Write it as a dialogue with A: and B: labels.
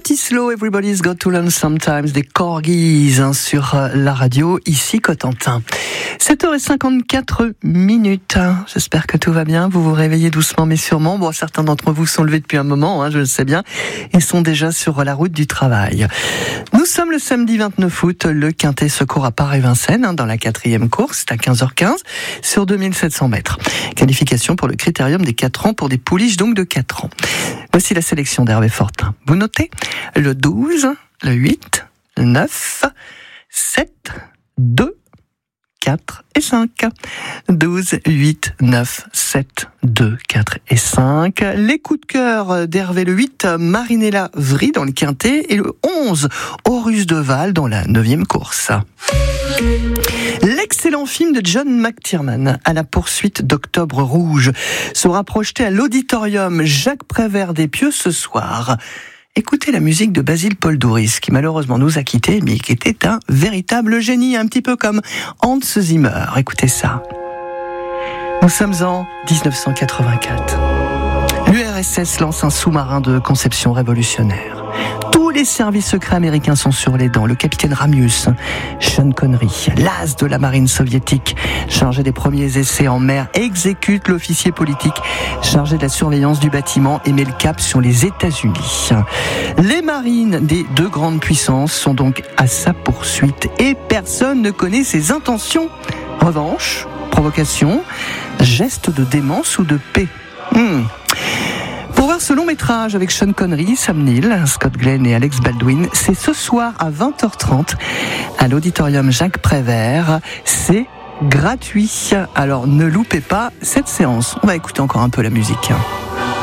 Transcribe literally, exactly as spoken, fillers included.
A: petit slow, Everybody's Got to Learn Sometimes, des corgis hein, sur la radio, ici Cotentin. sept heures cinquante-quatre minutes. J'espère que tout va bien. Vous vous réveillez doucement mais sûrement. Bon, certains d'entre vous sont levés depuis un moment, hein, je le sais bien, et sont déjà sur la route du travail. Nous sommes le samedi vingt-neuf août. Le Quintet se court à Paris-Vincennes, hein, dans la quatrième course. C'est à quinze heures quinze sur deux mille sept cents mètres. Qualification pour le critérium des quatre ans pour des pouliches donc de quatre ans. Voici la sélection d'Hervé Fortin. Vous notez le douze, le huit, le neuf, sept, deux, quatre et cinq. douze, huit, neuf, sept, deux, quatre et cinq. Les coups de cœur d'Hervé, le huit, Marinella Vry dans le Quintet, et le onze, Horus de Val dans la neuvième course. L'excellent film de John McTiernan, À la poursuite d'Octobre Rouge, sera projeté à l'auditorium Jacques Prévert des Pieux ce soir. Écoutez la musique de Basile Paul Douris, qui malheureusement nous a quittés, mais qui était un véritable génie, un petit peu comme Hans Zimmer. Écoutez ça. Nous sommes en dix-neuf cent quatre-vingt-quatre. L'U R S S lance un sous-marin de conception révolutionnaire. Tous les services secrets américains sont sur les dents. Le capitaine Ramius, Sean Connery, l'as de la marine soviétique, chargé des premiers essais en mer, exécute l'officier politique chargé de la surveillance du bâtiment et met le cap sur les États-Unis. Les marines des deux grandes puissances sont donc à sa poursuite et personne ne connaît ses intentions. Revanche, provocation, geste de démence ou de paix. Hmm. Pour voir ce long métrage avec Sean Connery, Sam Neill, Scott Glenn et Alex Baldwin, c'est ce soir à vingt heures trente à l'auditorium Jacques Prévert. C'est gratuit. Alors ne loupez pas cette séance. On va écouter encore un peu la musique.